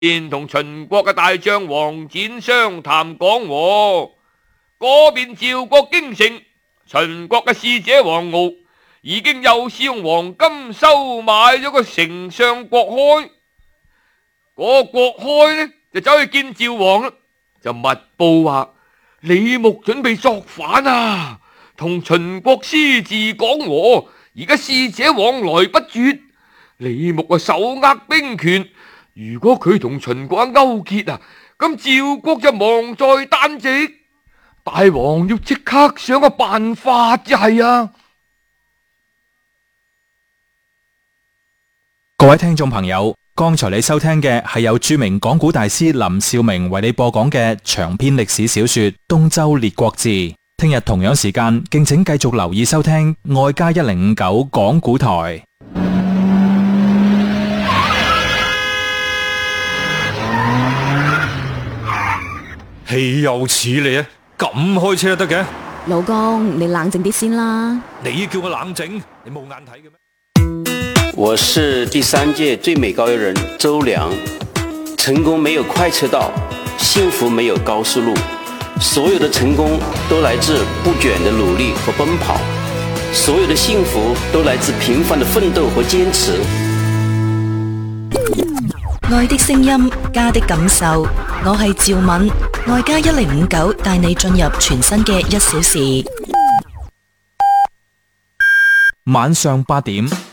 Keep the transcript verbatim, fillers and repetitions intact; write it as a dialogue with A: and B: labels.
A: 便同秦國嘅大將王翦商談講和。嗰邊趙國京城，秦國嘅使者王敖已經又是用黃金收買咗個丞相郭開。嗰、那個、郭開呢就走去見趙王啦，就密報話李牧準備作反啊，同秦國私自講和，而家使者往來不絕。李牧啊手握兵權，如果佢同秦國勾結啊，咁趙國就亡在旦夕。大王要即刻想個辦法至係啊！
B: 各位聽眾朋友，剛才你收聽嘅係由著名講古大師林兆明為你播講嘅長篇歷史小說《東周列國志》。聽日同樣時間，敬請繼續留意收聽愛家一零五九講古台。
C: 豈有此理啊！咁開車都得嘅？
D: 老公，你冷靜啲先啦。
C: 你叫我冷靜？你冇眼睇嘅咩？
E: 我是第三屆最美高邮人周良。成功沒有快車道，幸福沒有高速路，所有的成功都來自不倦的努力和奔跑，所有的幸福都來自平凡的奮鬥和堅持。
F: 愛的聲音，家的感受，我係趙敏，愛家一零五九帶你進入全新嘅一小時。
B: 晚上八點。